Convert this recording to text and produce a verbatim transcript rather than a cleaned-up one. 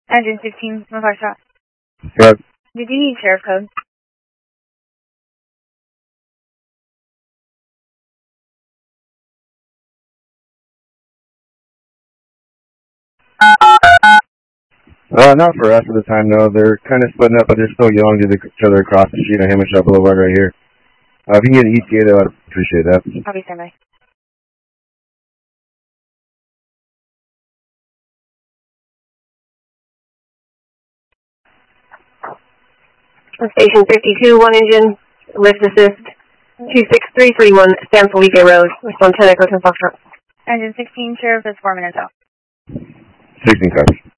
Engine sixteen, McCarty Shop. Yep. Did you need sheriff code? Uh, not for us at the time, no. They're kind of splitting up, but they're still yelling to each other across the street on Hammershaw Boulevard right here. Uh, if you can get an E T A, though, I'd appreciate that. Copy, standby. Station fifty-two, one engine, lift assist, two six three three one, San Felipe Road, respond ten Echo ten Foxtrot. Engine sixteen, sheriff is four minutes out. sixteen copies.